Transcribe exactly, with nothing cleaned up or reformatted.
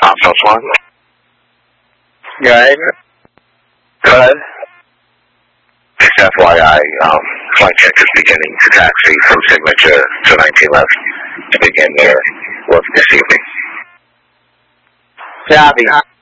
Options one. Good. Good. Just F Y I, um, flight check is beginning to taxi from Signature to nineteen left to begin their work this evening. Copy.